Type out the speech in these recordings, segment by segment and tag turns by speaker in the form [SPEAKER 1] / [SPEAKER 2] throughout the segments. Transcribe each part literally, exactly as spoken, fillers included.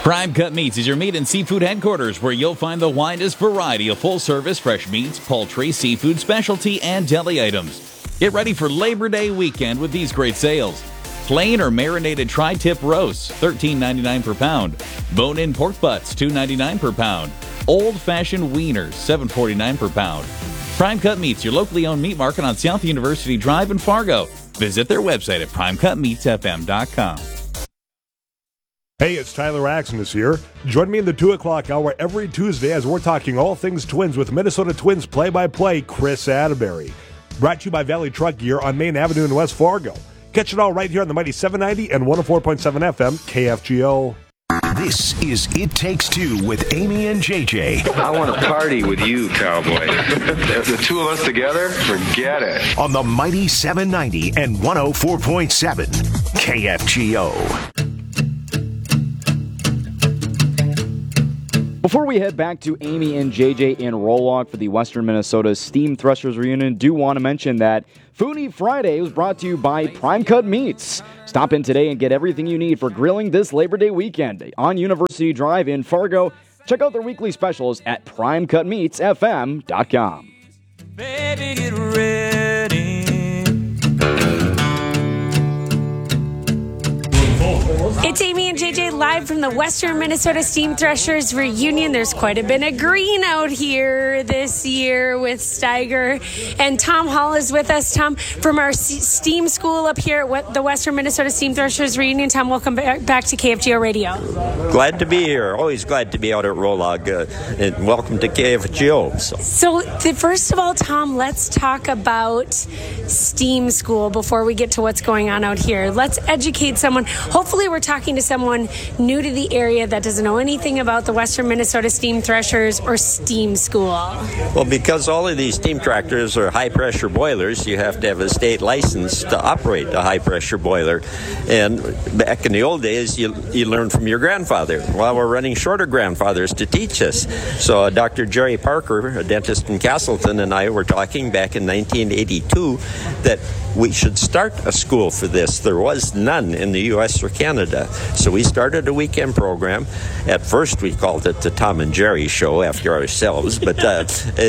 [SPEAKER 1] Prime Cut Meats is your meat and seafood headquarters where you'll find the widest variety of full-service fresh meats, poultry, seafood, specialty, and deli items. Get ready for Labor Day weekend with these great sales. Plain or marinated tri-tip roasts, thirteen ninety-nine per pound. Bone-in pork butts, two ninety-nine per pound. Old-fashioned wieners, seven forty-nine per pound. Prime Cut Meats, your locally owned meat market on South University Drive in Fargo. Visit their website at prime cut meats f m dot com.
[SPEAKER 2] Hey, it's Tyler Axness here. Join me in the two o'clock hour every Tuesday as we're talking all things Twins with Minnesota Twins play-by-play Chris Atterbury. Brought to you by Valley Truck Gear on Main Avenue in West Fargo. Catch it all right here on the Mighty seven ninety and one oh four point seven F M K F G O.
[SPEAKER 3] This is It Takes Two with Amy and J J.
[SPEAKER 4] I want to party with you, cowboy. The two of us together, forget it.
[SPEAKER 3] On the Mighty seven ninety and one oh four point seven K F G O.
[SPEAKER 5] Before we head back to Amy and J J in Rollock for the Western Minnesota Steam Threshers reunion, do want to mention that Foodie Friday was brought to you by Prime Cut Meats. Stop in today and get everything you need for grilling this Labor Day weekend on University Drive in Fargo. Check out their weekly specials at prime cut meats f m dot com.
[SPEAKER 6] Baby, get ready.
[SPEAKER 7] It's Amy and J J live from the Western Minnesota Steam Threshers reunion. There's quite a bit of green out here this year with Steiger. And Tom Hall is with us. Tom, from our STEAM school up here at the Western Minnesota Steam Threshers reunion. Tom, welcome back to K F G O Radio.
[SPEAKER 8] Glad to be here. Always glad to be out at Rolog. Uh, and welcome to K F G O. So,
[SPEAKER 7] so the, first of all, Tom, let's talk about STEAM school before we get to what's going on out here. Let's educate someone. Hopefully we're talking to someone new to the area that doesn't know anything about the Western Minnesota Steam Threshers or STEAM school.
[SPEAKER 8] Well, because all of these steam tractors are high-pressure boilers, you have to have a state license to operate a high-pressure boiler. And back in the old days, you you learned from your grandfather. Well, we're running short of grandfathers to teach us. So uh, Doctor Jerry Parker, a dentist in Castleton, and I were talking back in nineteen eighty-two that we should start a school for this. There was none in the U S or Canada. So we started a weekend program. At first, we called it the Tom and Jerry Show after ourselves. But uh,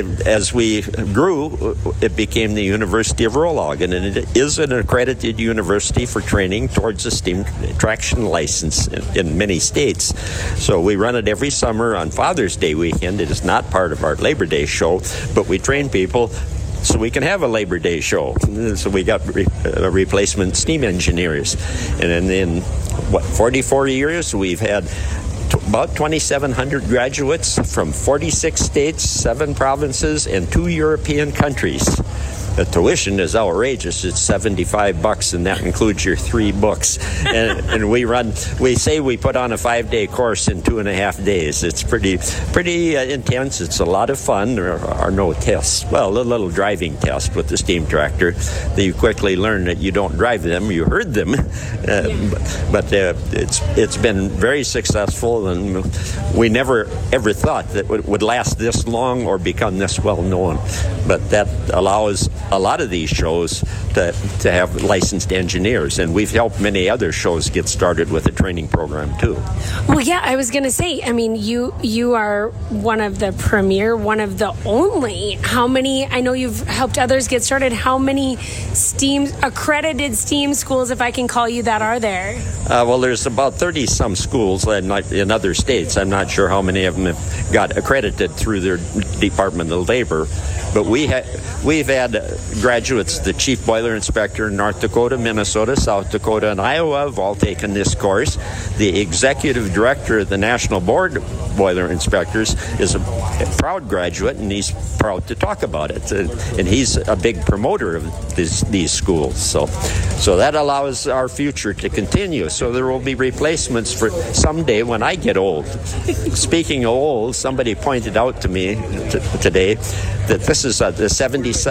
[SPEAKER 8] as we grew, it became the University of Rolog. And it is an accredited university for training towards a steam traction license in, in many states. So we run it every summer on Father's Day weekend. It is not part of our Labor Day show, but we train people so we can have a Labor Day show. So we got re- uh, replacement steam engineers. And then in, what, forty-four years, we've had t- about twenty-seven hundred graduates from forty-six states, seven provinces, and two European countries. The tuition is outrageous. It's seventy-five bucks, and that includes your three books. And, and we run, we say we put on a five-day course in two and a half days. It's pretty, pretty uh, intense. It's a lot of fun. There are no tests. Well, a little driving test with the steam tractor. That you quickly learn that you don't drive them, you herd them. Uh, yeah. But, but uh, it's it's been very successful, and we never ever thought that it would last this long or become this well known. But that allows a lot of these shows to, to have licensed engineers, and we've helped many other shows get started with a training program too.
[SPEAKER 7] Well, yeah, I was going to say, I mean, you you are one of the premier, one of the only. How many, I know you've helped others get started, how many STEAM, accredited STEAM schools, if I can call you that, are there?
[SPEAKER 8] Uh, well, there's about thirty-some schools in, in other states. I'm not sure how many of them have got accredited through their Department of Labor, but we ha- we've had graduates, the chief boiler inspector in North Dakota, Minnesota, South Dakota, and Iowa have all taken this course. The executive director of the National Board of Boiler Inspectors is a proud graduate, and he's proud to talk about it. And he's a big promoter of this, these schools. So, so that allows our future to continue. So there will be replacements for someday when I get old. Speaking of old, somebody pointed out to me t- today that this is uh, the seventy-seventh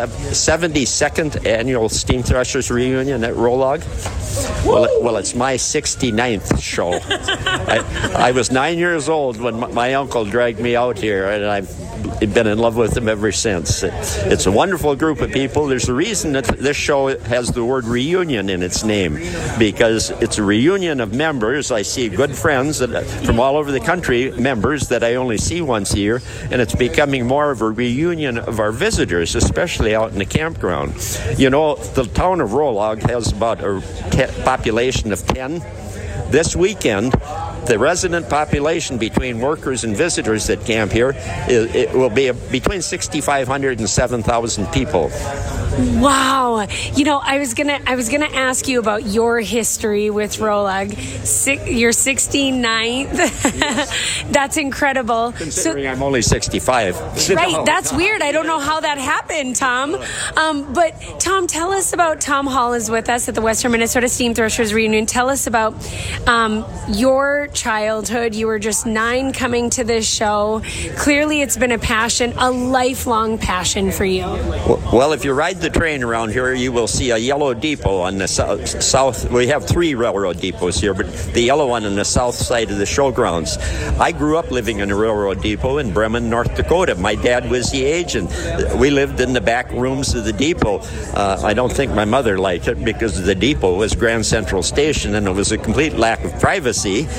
[SPEAKER 8] seventy-second annual Steam Threshers reunion at Rolog. Well, it, well, it's my sixty-ninth show. I, I was nine years old when my, my uncle dragged me out here, and I've been in love with them ever since. It, it's a wonderful group of people. There's a reason that this show has the word reunion in its name, because it's a reunion of members. I see good friends that, from all over the country, members that I only see once a year, and it's becoming more of a reunion of our visitors, especially out in the campground. You know, the town of Rolog has about a te- population of ten. This weekend, the resident population between workers and visitors that camp here, it, it will be a, between six thousand five hundred and seven thousand people.
[SPEAKER 7] Wow. You know, I was gonna I was gonna ask you about your history with Rolog. Six, your sixty-ninth. Yes. That's incredible.
[SPEAKER 8] Considering so, I'm only sixty-five.
[SPEAKER 7] Right. That's weird. I don't know how that happened, Tom. Um, but Tom, tell us about Tom Hall is with us at the Western Minnesota Steam Threshers reunion. Tell us about um, your childhood. You were just nine coming to this show. Clearly, it's been a passion, a lifelong passion for you.
[SPEAKER 8] Well, if you ride the train around here, you will see a yellow depot on the south, south. We have three railroad depots here, but the yellow one on the south side of the showgrounds. I grew up living in a railroad depot in Bremen, North Dakota. My dad was the agent. We lived in the back rooms of the depot. Uh, I don't think my mother liked it because the depot was Grand Central Station, and it was a complete lack of privacy,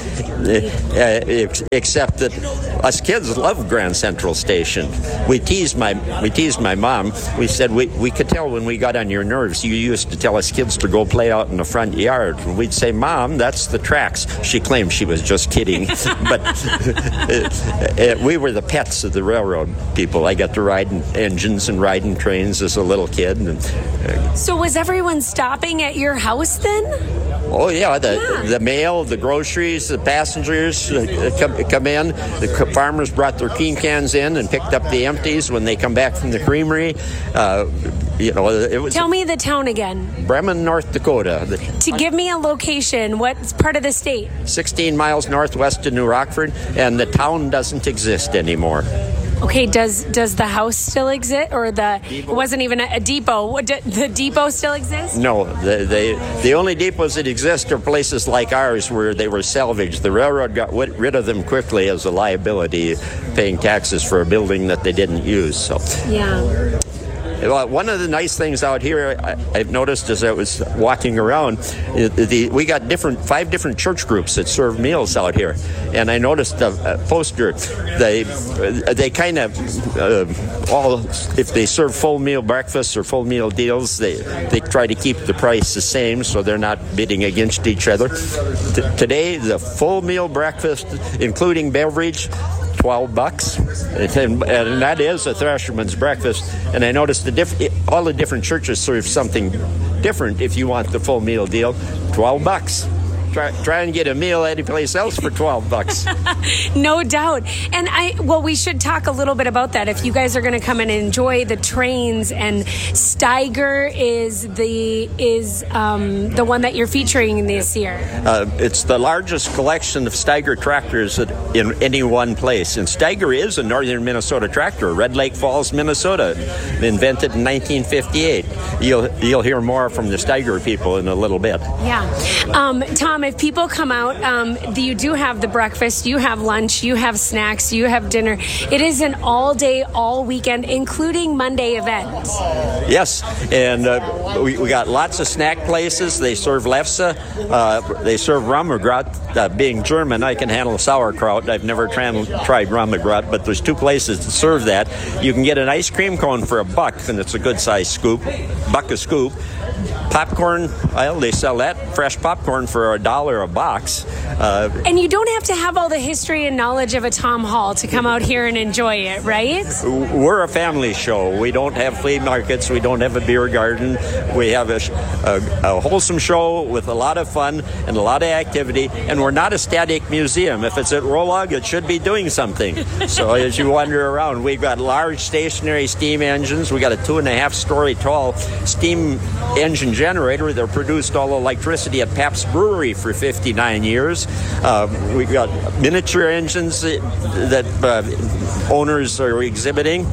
[SPEAKER 8] uh, except that us kids loved Grand Central Station. We teased my we teased my mom. We said we, we could tell when we got on your nerves. You used to tell us kids to go play out in the front yard. And we'd say, Mom, that's the tracks. She claimed she was just kidding. But uh, we were the pets of the railroad people. I got to ride in engines and ride in trains as a little kid. And, uh,
[SPEAKER 7] so was everyone stopping at your house then?
[SPEAKER 8] Oh, yeah. The,
[SPEAKER 7] yeah.
[SPEAKER 8] the mail, the groceries, the passengers uh, come, come in. The farmers brought their cream cans in and picked up the empties when they come back from the creamery. Uh, you know, it was.
[SPEAKER 7] Tell me the town again.
[SPEAKER 8] Bremen, North Dakota. The,
[SPEAKER 7] to give me a location, what part of the state?
[SPEAKER 8] sixteen miles northwest of New Rockford, and the town doesn't exist anymore.
[SPEAKER 7] Okay, does does the house still exist, or the depot? It wasn't even a, a depot? What, do, the depot still exists?
[SPEAKER 8] No, the, the the only depots that exist are places like ours where they were salvaged. The railroad got rid of them quickly as a liability, paying taxes for a building that they didn't use. So
[SPEAKER 7] yeah.
[SPEAKER 8] Well, one of the nice things out here I, I've noticed as I was walking around, the, the, we got different five different church groups that serve meals out here, and I noticed a, a poster. They they kind of uh, all if they serve full meal breakfasts or full meal deals, they they try to keep the price the same so they're not bidding against each other. T- today, the full meal breakfast, including beverage, twelve bucks, and, and that is a Thresherman's breakfast. And I noticed the diff- all the different churches serve something different. If you want the full meal deal, twelve bucks. Try, try and get a meal anyplace else for twelve bucks.
[SPEAKER 7] No doubt. And I, well, we should talk a little bit about that. If you guys are going to come and enjoy the trains, and Steiger is the is um, the one that you're featuring this year.
[SPEAKER 8] Uh, it's the largest collection of Steiger tractors in any one place. And Steiger is a northern Minnesota tractor, Red Lake Falls, Minnesota, invented in nineteen fifty-eight. You'll you'll hear more from the Steiger people in a little bit.
[SPEAKER 7] Yeah. Um, Tom, if people come out, um, you do have the breakfast, you have lunch, you have snacks, you have dinner. It is an all-day, all-weekend, including Monday event.
[SPEAKER 8] Yes, and uh, we, we got lots of snack places. They serve lefse. Uh, they serve Rammegrot. Uh, being German, I can handle sauerkraut. I've never tra- tried Rammegrot, but there's two places that serve that. You can get an ice cream cone for a buck, and it's a good-sized scoop, buck a scoop. Popcorn, well, they sell that fresh popcorn for a dollar a box. Uh,
[SPEAKER 7] and you don't have to have all the history and knowledge of a Tom Hall to come out here and enjoy it, right?
[SPEAKER 8] We're a family show. We don't have flea markets. We don't have a beer garden. We have a, a, a wholesome show with a lot of fun and a lot of activity. And we're not a static museum. If it's at Rolog, it should be doing something. So as you wander around, we've got large stationary steam engines. We got a two and a half story tall steam engine generator that produced all electricity at Pabst Brewery for fifty-nine years. Uh, we've got miniature engines that uh, owners are exhibiting.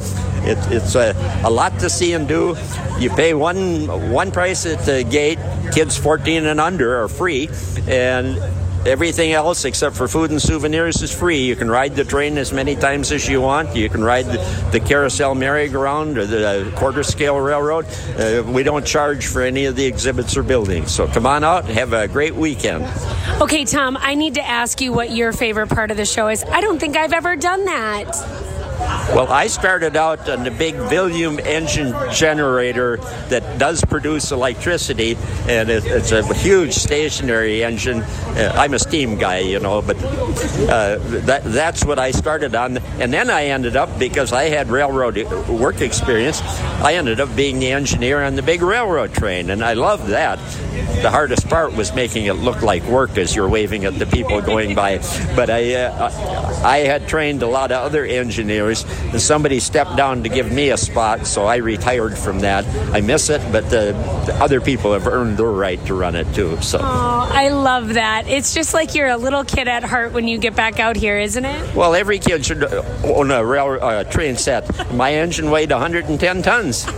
[SPEAKER 8] It, it's a, a lot to see and do. You pay one one price at the gate. Kids fourteen and under are free, and everything else except for food and souvenirs is free. You can ride the train as many times as you want. You can ride the, the carousel merry-go-round or the quarter-scale railroad. Uh, we don't charge for any of the exhibits or buildings. So come on out and have a great weekend.
[SPEAKER 7] Okay, Tom, I need to ask you what your favorite part of the show is. I don't think I've ever done that.
[SPEAKER 8] Well, I started out on the big volume engine generator that does produce electricity, and it, it's a huge stationary engine. Uh, I'm a steam guy, you know, but uh, that that's what I started on. And then I ended up, because I had railroad work experience, I ended up being the engineer on the big railroad train, and I loved that. The hardest part was making it look like work as you're waving at the people going by. But I, uh, I had trained a lot of other engineers, and somebody stepped down to give me a spot, so I retired from that. I miss it, but the, the other people have earned their right to run it too. So.
[SPEAKER 7] Oh, I love that. It's just like you're a little kid at heart when you get back out here, isn't it?
[SPEAKER 8] Well, every kid should own a rail uh, train set. My engine weighed one hundred ten tons.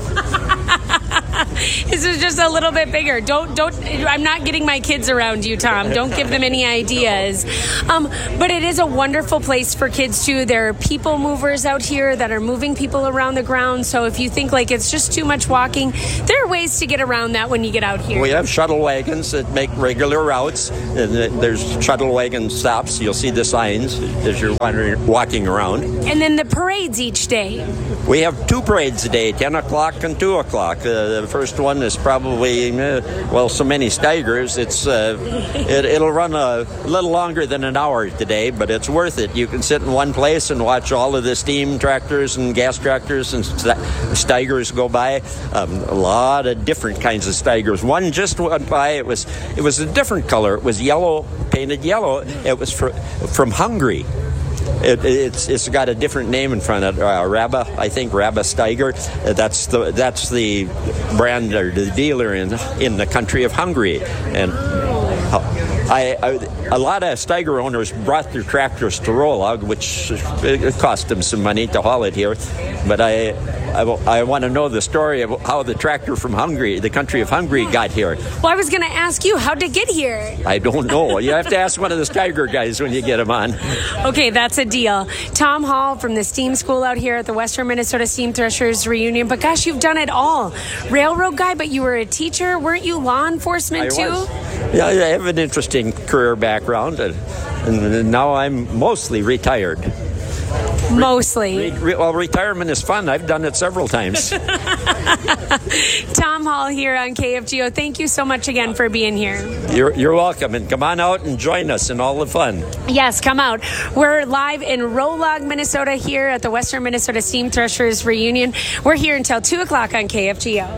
[SPEAKER 7] This is just a little bit bigger. Don't, don't, I'm not getting my kids around you, Tom. Don't give them any ideas. Um, but it is a wonderful place for kids, too. There are people movers out here that are moving people around the ground. So if you think like it's just too much walking, there are ways to get around that when you get out here.
[SPEAKER 8] We have shuttle wagons that make regular routes. And there's shuttle wagon stops. You'll see the signs as you're wandering, walking around.
[SPEAKER 7] And then the parades each day.
[SPEAKER 8] We have two parades a day, ten o'clock and two o'clock. Uh, the first one is probably, uh, well, so many Steigers, it's, uh, it, it'll run a little longer than an hour today, but it's worth it. You can sit in one place and watch all of the steam tractors and gas tractors and Steigers go by. Um, a lot of different kinds of Steigers. One just went by, it was, it was a different color. It was yellow, painted yellow. It was fr- from Hungary. It, it's it's got a different name in front of it. Uh, Rabba, I think Rabba Steiger. Uh, that's the that's the brand or the dealer in in the country of Hungary. And uh, I, I a lot of Steiger owners brought their tractors to Rolog, which it cost them some money to haul it here. But I I, I want to know the story of how the tractor from Hungary, the country of Hungary, got here.
[SPEAKER 7] Well, I was going to ask you, how'd it get here?
[SPEAKER 8] I don't know. You have to ask one of the Steiger guys when you get him on.
[SPEAKER 7] Okay, that's a deal. Tom Hall from the Steam School out here at the Western Minnesota Steam Threshers reunion. But gosh, you've done it all. Railroad guy, but you were a teacher. Weren't you law enforcement
[SPEAKER 8] I
[SPEAKER 7] too?
[SPEAKER 8] Was. Yeah, I have an interesting career background, and, and now I'm mostly retired.
[SPEAKER 7] Mostly.
[SPEAKER 8] Re- re- well, retirement is fun. I've done it several times.
[SPEAKER 7] Tom Hall here on K F G O. Thank you so much again for being here.
[SPEAKER 8] You're, you're welcome. And come on out and join us in all the fun.
[SPEAKER 7] Yes, come out. We're live in Rolog, Minnesota here at the Western Minnesota Steam Threshers reunion. We're here until two o'clock on K F G O.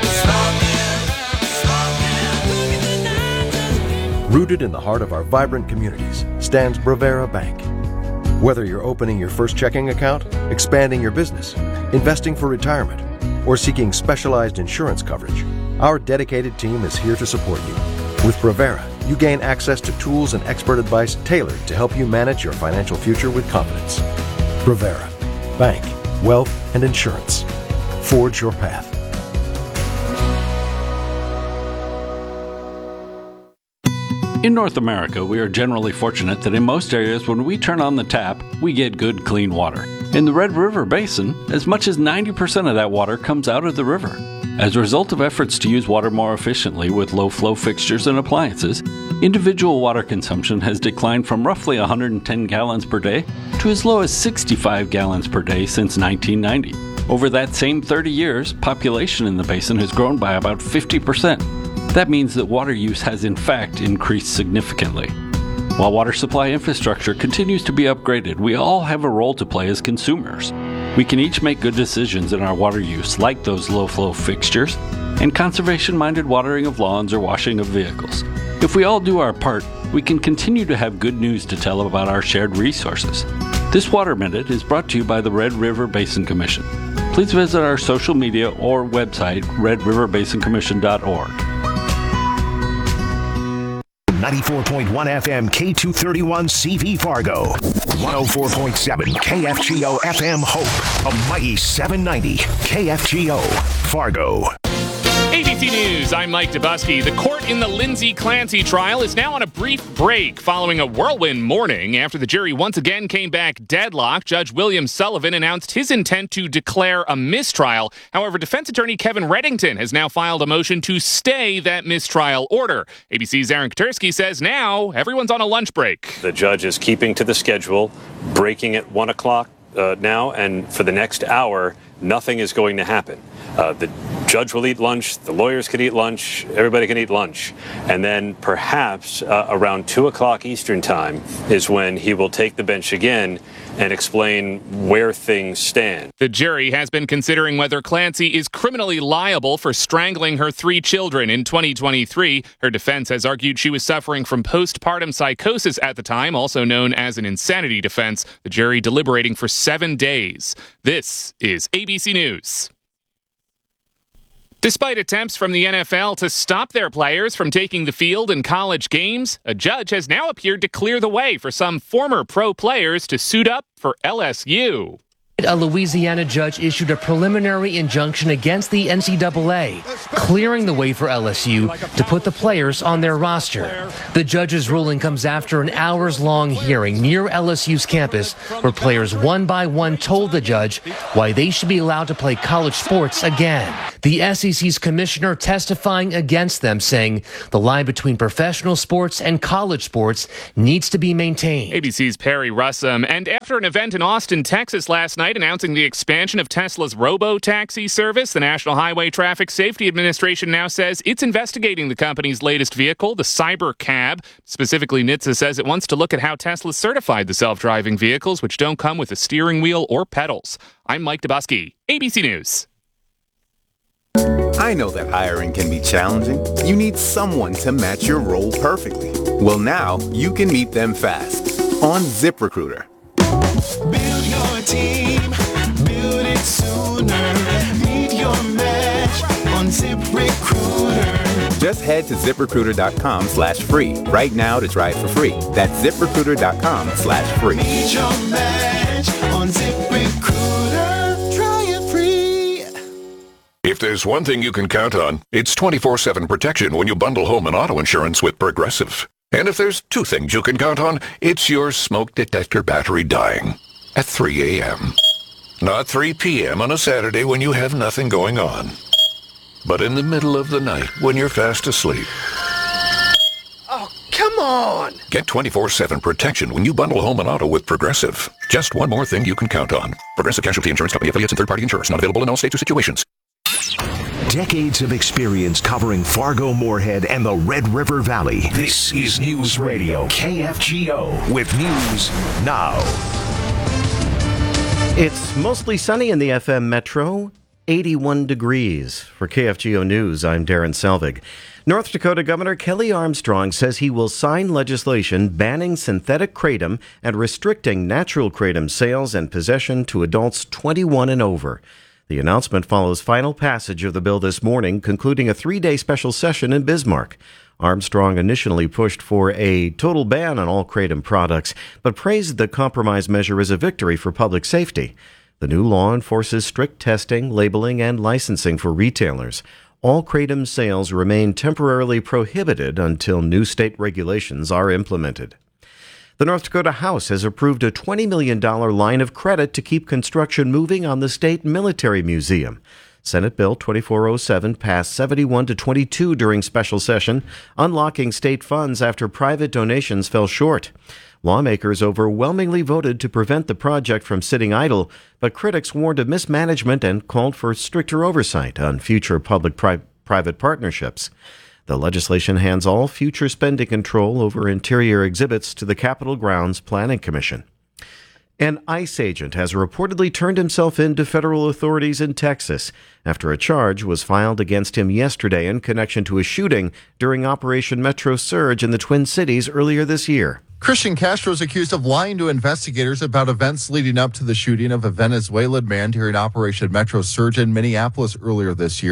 [SPEAKER 9] Rooted in the heart of our vibrant communities stands Bravera Bank. Whether you're opening your first checking account, expanding your business, investing for retirement, or seeking specialized insurance coverage, our dedicated team is here to support you. With Bravera, you gain access to tools and expert advice tailored to help you manage your financial future with confidence. Bravera. Bank, wealth, and insurance. Forge your path.
[SPEAKER 10] In North America, we are generally fortunate that in most areas when we turn on the tap, we get good, clean water. In the Red River Basin, as much as ninety percent of that water comes out of the river. As a result of efforts to use water more efficiently with low-flow fixtures and appliances, individual water consumption has declined from roughly one hundred ten gallons per day to as low as sixty-five gallons per day since nineteen ninety. Over that same thirty years, population in the basin has grown by about fifty percent. That means that water use has in fact increased significantly. While water supply infrastructure continues to be upgraded, we all have a role to play as consumers. We can each make good decisions in our water use, like those low-flow fixtures and conservation-minded watering of lawns or washing of vehicles. If we all do our part, we can continue to have good news to tell about our shared resources. This Water Minute is brought to you by the Red River Basin Commission. Please visit our social media or website, red river basin commission dot org.
[SPEAKER 3] ninety-four point one F M K two thirty-one C V Fargo, one oh four point seven K F G O F M Hope, a mighty seven ninety K F G O Fargo.
[SPEAKER 11] A B C News, I'm Mike Dubusky. The court in the Lindsay Clancy trial is now on a brief break following a whirlwind morning. After the jury once again came back deadlocked, Judge William Sullivan announced his intent to declare a mistrial. However, defense attorney Kevin Reddington has now filed a motion to stay that mistrial order. A B C's Aaron Katersky says now everyone's on a lunch break.
[SPEAKER 12] The judge is keeping to the schedule, breaking at one o'clock uh, now, and for the next hour, nothing is going to happen. Uh, the judge will eat lunch, the lawyers can eat lunch, everybody can eat lunch. And then perhaps uh, around two o'clock Eastern time is when he will take the bench again and explain where things stand.
[SPEAKER 11] The jury has been considering whether Clancy is criminally liable for strangling her three children in twenty twenty-three. Her defense has argued she was suffering from postpartum psychosis at the time, also known as an insanity defense. The jury deliberating for seven days. This is A B C News. Despite attempts from the N F L to stop their players from taking the field in college games, a judge has now appeared to clear the way for some former pro players to suit up for L S U.
[SPEAKER 13] A Louisiana judge issued a preliminary injunction against the N C double A, clearing the way for L S U to put the players on their roster. The judge's ruling comes after an hours-long hearing near L S U's campus where players one by one told the judge why they should be allowed to play college sports again. The S E C's commissioner testifying against them, saying the line between professional sports and college sports needs to be maintained.
[SPEAKER 11] A B C's Perry Russum. And after an event in Austin, Texas last night, announcing the expansion of Tesla's robo-taxi service, the National Highway Traffic Safety Administration now says it's investigating the company's latest vehicle, the Cybercab. Specifically, N H T S A says it wants to look at how Tesla certified the self-driving vehicles, which don't come with a steering wheel or pedals. I'm Mike Dubusky, A B C News.
[SPEAKER 14] I know that hiring can be challenging. You need someone to match your role perfectly. Well, now you can meet them fast on ZipRecruiter.
[SPEAKER 15] Build your team, build it sooner. Meet your match on ZipRecruiter.
[SPEAKER 14] Just head to ZipRecruiter.com slash free right now to try it for free. That's ZipRecruiter.com slash free.
[SPEAKER 15] Meet your match on ZipRecruiter. Try it free.
[SPEAKER 16] If there's one thing you can count on, it's twenty-four seven protection when you bundle home and auto insurance with Progressive. And if there's two things you can count on, it's your smoke detector battery dying at three a.m. Not three p.m. on a Saturday when you have nothing going on, but in the middle of the night when you're fast asleep.
[SPEAKER 15] Oh, come on!
[SPEAKER 16] Get twenty-four seven protection when you bundle home and auto with Progressive. Just one more thing you can count on. Progressive Casualty Insurance Company affiliates and third-party insurers. Not available in all states or situations.
[SPEAKER 3] Decades of experience covering Fargo, Moorhead, and the Red River Valley. This is News Radio K F G O with news now.
[SPEAKER 17] It's mostly sunny in the F M Metro, eighty-one degrees. For K F G O News, I'm Darren Selvig. North Dakota Governor Kelly Armstrong says he will sign legislation banning synthetic kratom and restricting natural kratom sales and possession to adults twenty-one and over. The announcement follows final passage of the bill this morning, concluding a three-day special session in Bismarck. Armstrong initially pushed for a total ban on all kratom products, but praised the compromise measure as a victory for public safety. The new law enforces strict testing, labeling, and licensing for retailers. All kratom sales remain temporarily prohibited until new state regulations are implemented. The North Dakota House has approved a twenty million dollars line of credit to keep construction moving on the State Military Museum. Senate Bill twenty-four oh seven passed seventy-one to twenty-two during special session, unlocking state funds after private donations fell short. Lawmakers overwhelmingly voted to prevent the project from sitting idle, but critics warned of mismanagement and called for stricter oversight on future public-private partnerships. The legislation hands all future spending control over interior exhibits to the Capitol Grounds Planning Commission. An ICE agent has reportedly turned himself in to federal authorities in Texas after a charge was filed against him yesterday in connection to a shooting during Operation Metro Surge in the Twin Cities earlier this year.
[SPEAKER 18] Christian Castro is accused of lying to investigators about events leading up to the shooting of a Venezuelan man during Operation Metro Surge in Minneapolis earlier this year.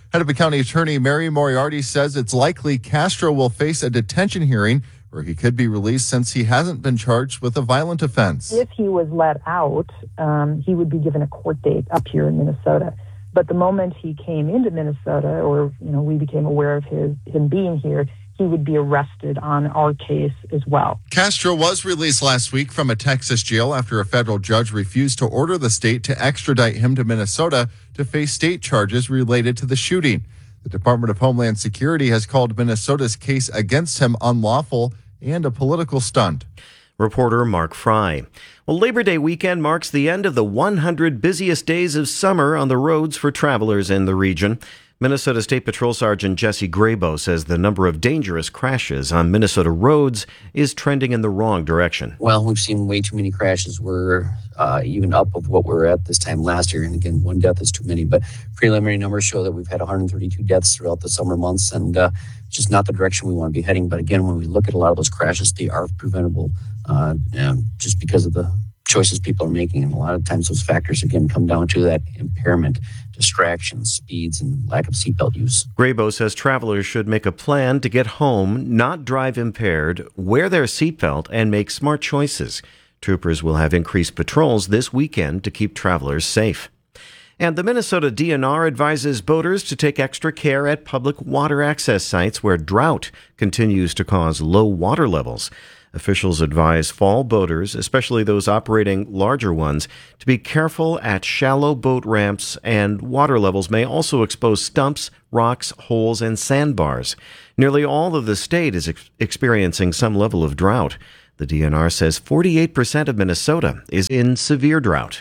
[SPEAKER 18] Hennepin County Attorney Mary Moriarty says it's likely Castro will face a detention hearing where he could be released since he hasn't been charged with a violent offense.
[SPEAKER 19] If he was let out, um, he would be given a court date up here in Minnesota. But the moment he came into Minnesota, or you know, we became aware of his him being here, he would be arrested on our case as well.
[SPEAKER 18] Castro was released last week from a Texas jail after a federal judge refused to order the state to extradite him to Minnesota to face state charges related to the shooting. The Department of Homeland Security has called Minnesota's case against him unlawful and a political stunt.
[SPEAKER 17] Reporter Mark Fry. Well, Labor Day weekend marks the end of the one hundred busiest days of summer on the roads for travelers in the region. Minnesota State Patrol Sergeant Jesse Graybo says the number of dangerous crashes on Minnesota roads is trending in the wrong direction.
[SPEAKER 20] Well, we've seen way too many crashes. We're uh, even up of what we were at this time last year. And again, one death is too many. But preliminary numbers show that we've had one hundred thirty-two deaths throughout the summer months. And uh, just not the direction we want to be heading. But again, when we look at a lot of those crashes, they are preventable uh, um, just because of the choices people are making. And a lot of times those factors, again, come down to that impairment, distractions, speeds, and lack of seatbelt use.
[SPEAKER 17] Graybo says travelers should make a plan to get home, not drive impaired, wear their seatbelt, and make smart choices. Troopers will have increased patrols this weekend to keep travelers safe. And the Minnesota D N R advises boaters to take extra care at public water access sites where drought continues to cause low water levels. Officials advise fall boaters, especially those operating larger ones, to be careful at shallow boat ramps, and water levels may also expose stumps, rocks, holes, and sandbars. Nearly all of the state is ex- experiencing some level of drought. The D N R says forty-eight percent of Minnesota is in severe drought.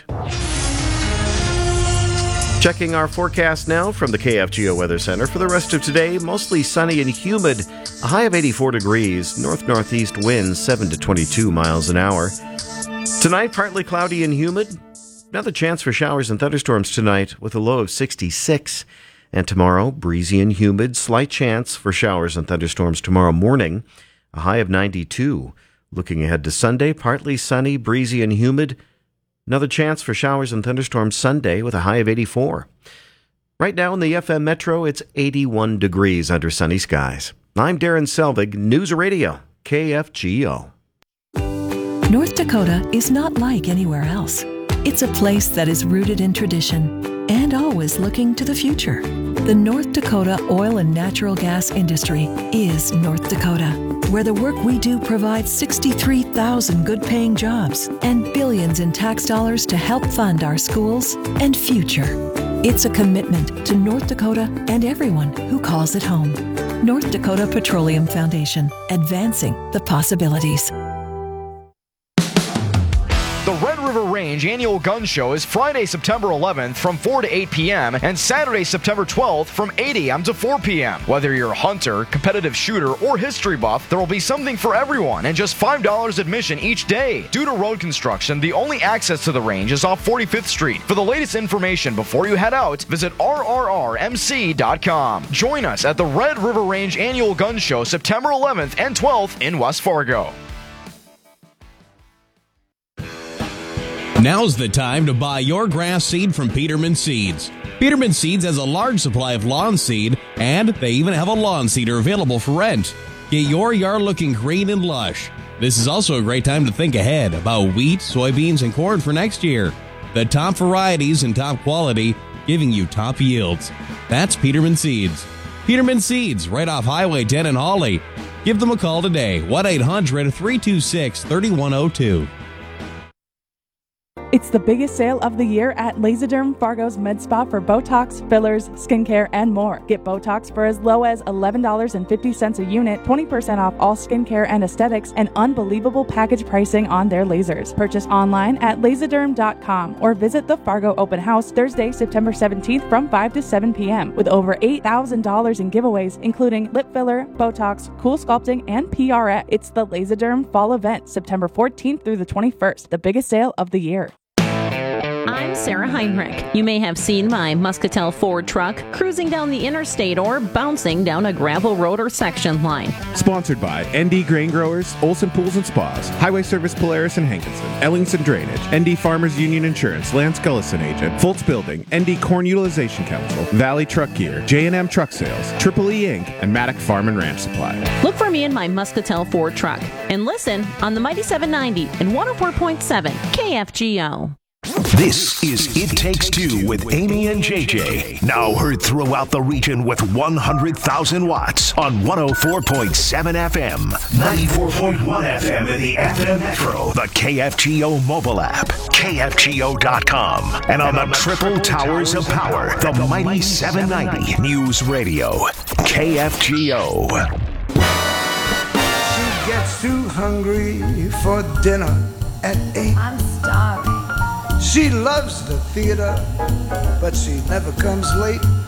[SPEAKER 17] Checking our forecast now from the K F G O Weather Center. For the rest of today, mostly sunny and humid. A high of eighty-four degrees. North-northeast winds seven to twenty-two miles an hour. Tonight, partly cloudy and humid. Another chance for showers and thunderstorms tonight with a low of sixty-six. And tomorrow, breezy and humid. Slight chance for showers and thunderstorms tomorrow morning. A high of ninety-two. Looking ahead to Sunday, partly sunny, breezy and humid. Another chance for showers and thunderstorms Sunday with a high of eighty-four. Right now in the F M Metro, it's eighty-one degrees under sunny skies. I'm Darren Selvig, News Radio, K F G O.
[SPEAKER 21] North Dakota is not like anywhere else. It's a place that is rooted in tradition and always looking to the future. The North Dakota oil and natural gas industry is North Dakota, where the work we do provides sixty-three thousand good-paying jobs and billions in tax dollars to help fund our schools and future. It's a commitment to North Dakota and everyone who calls it home. North Dakota Petroleum Foundation, advancing the possibilities.
[SPEAKER 22] The Red River Range Annual Gun Show is Friday, September eleventh from four to eight p.m. and Saturday, September twelfth from eight a.m. to four p.m. Whether you're a hunter, competitive shooter, or history buff, there will be something for everyone and just five dollars admission each day. Due to road construction, the only access to the range is off forty-fifth Street. For the latest information before you head out, visit R R R M C dot com. Join us at the Red River Range Annual Gun Show September eleventh and twelfth in West Fargo.
[SPEAKER 23] Now's the time to buy your grass seed from Peterman Seeds. Peterman Seeds has a large supply of lawn seed, and they even have a lawn seeder available for rent. Get your yard looking green and lush. This is also a great time to think ahead about wheat, soybeans, and corn for next year. The top varieties and top quality, giving you top yields. That's Peterman Seeds. Peterman Seeds, right off Highway ten in Hawley. Give them a call today, one eight hundred, three two six, three one zero two.
[SPEAKER 24] It's the biggest sale of the year at Laserderm Fargo's Med Spa for Botox, fillers, skincare, and more. Get Botox for as low as eleven dollars and fifty cents a unit, twenty percent off all skincare and aesthetics, and unbelievable package pricing on their lasers. Purchase online at laserderm dot com or visit the Fargo Open House Thursday, September seventeenth from five to seven p.m. with over eight thousand dollars in giveaways, including lip filler, Botox, Cool Sculpting, and P R X. It's the Laserderm Fall Event, September fourteenth through the twenty-first, the biggest sale of the year.
[SPEAKER 1] I'm Sarah Heinrich. You may have seen my Muscatel Ford truck cruising down the interstate or bouncing down a gravel road or section line.
[SPEAKER 2] Sponsored by N D Grain Growers, Olson Pools and Spas, Highway Service Polaris and Hankinson, Ellingson Drainage, N D Farmers Union Insurance, Lance Gullison Agent, Foltz Building, N D Corn Utilization Council, Valley Truck Gear, J and M Truck Sales, Triple E Incorporated, and Maddock Farm and Ranch Supply.
[SPEAKER 1] Look for me in my Muscatel Ford truck and listen on the Mighty seven ninety and one oh four point seven K F G O.
[SPEAKER 3] This is It Takes Two with Amy and J J. Now heard throughout the region with one hundred thousand watts on one oh four point seven F M, ninety-four point one F M in the F M Metro, the K F G O mobile app, K F G O dot com, and on the Triple Towers of Power, the Mighty seven ninety News Radio, K F G O.
[SPEAKER 4] She gets too hungry for dinner at eight. I'm starving. She loves the theater, but she never comes late.